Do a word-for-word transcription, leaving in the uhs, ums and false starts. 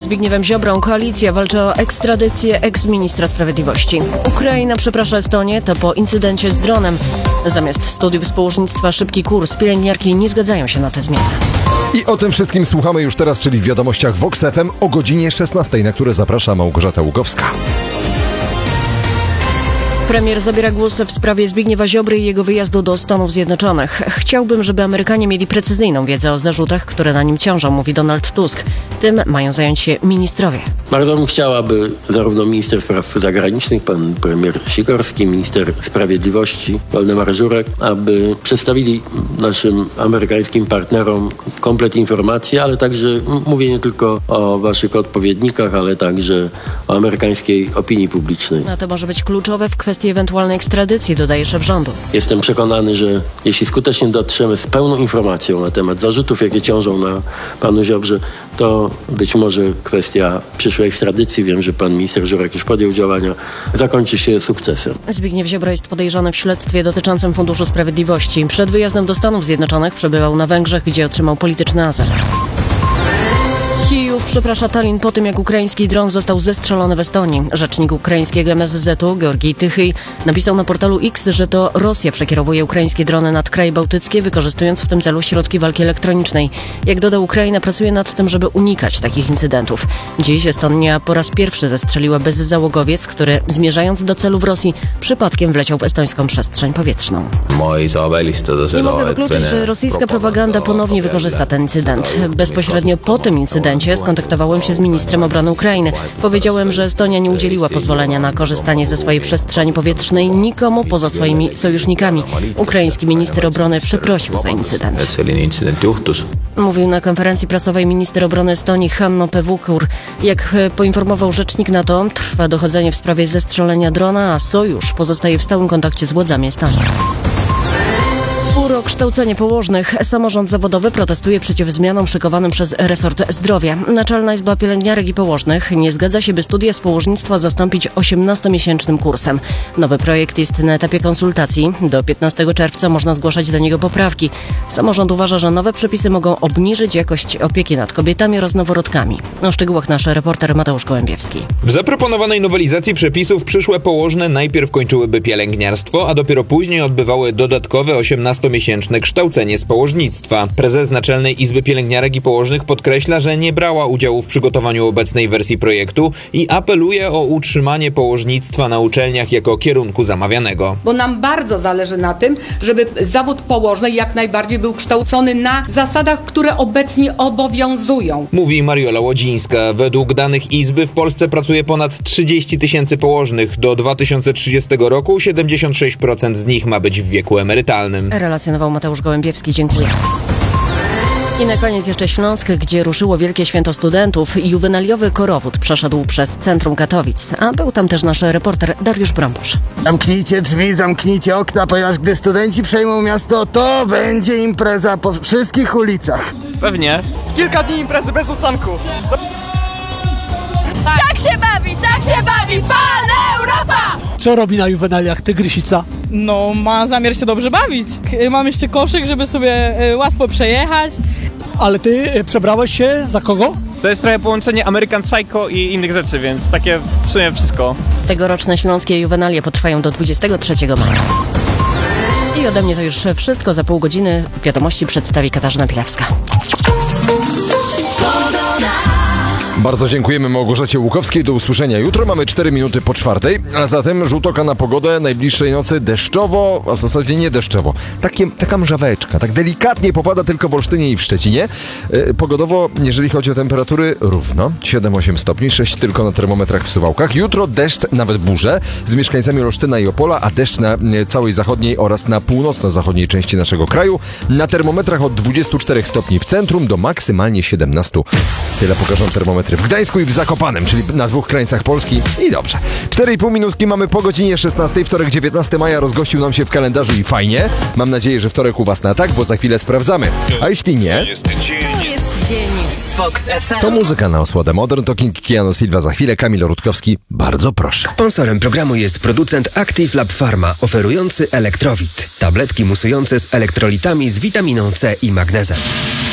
Zbigniewem Ziobrą koalicja walczy o ekstradycję eks-ministra sprawiedliwości. Ukraina przeprasza Estonię, to po incydencie z dronem. Zamiast studiów z położnictwa szybki kurs, pielęgniarki nie zgadzają się na te zmiany. I o tym wszystkim słuchamy już teraz, czyli w wiadomościach Vox F M o godzinie szesnastej, na które zaprasza Małgorzata Łukowska. Premier zabiera głos w sprawie Zbigniewa Ziobry i jego wyjazdu do Stanów Zjednoczonych. Chciałbym, żeby Amerykanie mieli precyzyjną wiedzę o zarzutach, które na nim ciążą, mówi Donald Tusk. Tym mają zająć się ministrowie. Bardzo bym chciał, aby zarówno minister spraw zagranicznych, pan premier Sikorski, minister sprawiedliwości, Waldemar Żurek, aby przedstawili naszym amerykańskim partnerom komplet informacji, ale także mówię nie tylko o waszych odpowiednikach, ale także o amerykańskiej opinii publicznej. A to może być kluczowe w kwestii ewentualnej ekstradycji, dodaje szef rządu. Jestem przekonany, że jeśli skutecznie dotrzemy z pełną informacją na temat zarzutów, jakie ciążą na panu Ziobrze, to być może kwestia przyszłej ekstradycji, wiem, że pan minister Żurek już podjął działania, zakończy się sukcesem. Zbigniew Ziobro jest podejrzany w śledztwie dotyczącym Funduszu Sprawiedliwości. Przed wyjazdem do Stanów Zjednoczonych przebywał na Węgrzech, gdzie otrzymał polityczny azyl. Kijów przeprasza Tallin po tym, jak ukraiński dron został zestrzelony w Estonii. Rzecznik ukraińskiego M S Z u Georgij Tychyj napisał na portalu X, że to Rosja przekierowuje ukraińskie drony nad kraje bałtyckie, wykorzystując w tym celu środki walki elektronicznej. Jak dodał, Ukraina pracuje nad tym, żeby unikać takich incydentów. Dziś Estonia po raz pierwszy zestrzeliła bezzałogowiec, który zmierzając do celu w Rosji przypadkiem wleciał w estońską przestrzeń powietrzną. Nie mogę wykluczyć, że rosyjska propaganda ponownie wykorzysta ten incydent. Bezpośrednio po tym incydencie skontaktowałem się z ministrem obrony Ukrainy. Powiedziałem, że Estonia nie udzieliła pozwolenia na korzystanie ze swojej przestrzeni powietrznej nikomu poza swoimi sojusznikami. Ukraiński minister obrony przeprosił za incydent. Mówił na konferencji prasowej minister obrony Estonii Hanno Pevkur. Jak poinformował rzecznik NATO, trwa dochodzenie w sprawie zestrzelenia drona, a sojusz pozostaje w stałym kontakcie z władzami Estonii. Spór o kształcenie położnych. Samorząd zawodowy protestuje przeciw zmianom szykowanym przez resort zdrowia. Naczelna Izba Pielęgniarek i Położnych nie zgadza się, by studia z położnictwa zastąpić osiemnastomiesięcznym kursem. Nowy projekt jest na etapie konsultacji. Do piętnastego czerwca można zgłaszać do niego poprawki. Samorząd uważa, że nowe przepisy mogą obniżyć jakość opieki nad kobietami oraz noworodkami. O szczegółach nasz reporter Mateusz Gołębiewski. W zaproponowanej nowelizacji przepisów przyszłe położne najpierw kończyłyby pielęgniarstwo, a dopiero później odbywały dodatkowe osiemnastomiesięczne kształcenie z położnictwa. Prezes Naczelnej Izby Pielęgniarek i Położnych podkreśla, że nie brała udziału w przygotowaniu obecnej wersji projektu i apeluje o utrzymanie położnictwa na uczelniach jako kierunku zamawianego. Bo nam bardzo zależy na tym, żeby zawód położnej jak najbardziej był kształcony na zasadach, które obecnie obowiązują. Mówi Mariola Łodzińska. Według danych Izby w Polsce pracuje ponad trzydzieści tysięcy położnych. Do dwa tysiące trzydziestego roku siedemdziesiąt sześć procent z nich ma być w wieku emerytalnym. Relacjonował Mateusz Gołębiewski. Dziękuję. I na koniec jeszcze Śląsk, gdzie ruszyło Wielkie Święto Studentów. Juwenaliowy korowód przeszedł przez centrum Katowic, a był tam też nasz reporter Dariusz Brąbosz. Zamknijcie drzwi, zamknijcie okna, ponieważ gdy studenci przejmą miasto, to będzie impreza po wszystkich ulicach. Pewnie. Kilka dni imprezy bez ustanku. Tak się bawi, tak się bawi, Pan Europa! Co robi na juwenaliach Tygrysica? No, ma zamiar się dobrze bawić. Mam jeszcze koszyk, żeby sobie łatwo przejechać. Ale ty przebrałeś się za kogo? To jest trochę połączenie American Psycho i innych rzeczy, więc takie w sumie wszystko. Tegoroczne śląskie juwenalie potrwają do dwudziestego trzeciego maja. I ode mnie to już wszystko. Za pół godziny wiadomości przedstawi Katarzyna Pilewska. Bardzo dziękujemy Małgorzacie Łukowskiej. Do usłyszenia jutro. Mamy cztery minuty po czwartej, a zatem rzut oka na pogodę. Najbliższej nocy deszczowo, a w zasadzie nie deszczowo. Takie, taka mrzaweczka, tak delikatnie popada tylko w Olsztynie i w Szczecinie. Yy, pogodowo, jeżeli chodzi o temperatury, równo. siedem osiem stopni, sześć tylko na termometrach w Suwałkach. Jutro deszcz, nawet burze, z mieszkańcami Olsztyna i Opola, a deszcz na yy, całej zachodniej oraz na północno-zachodniej części naszego kraju. Na termometrach od dwudziestu czterech stopni w centrum do maksymalnie siedemnastu. Tyle pokażą termometry w Gdańsku i w Zakopanem, czyli na dwóch krańcach Polski. I dobrze. cztery i pół minutki mamy po godzinie szesnastej. Wtorek dziewiętnastego maja rozgościł nam się w kalendarzu i fajnie. Mam nadzieję, że wtorek u was na tak, bo za chwilę sprawdzamy. A jeśli nie... To jest dzień z Vox F M. To muzyka na osłodę Modern Talking, Keanu Silva za chwilę, Kamil Rutkowski. Bardzo proszę. Sponsorem programu jest producent Active Lab Pharma, oferujący Elektrowit. Tabletki musujące z elektrolitami z witaminą C i magnezem.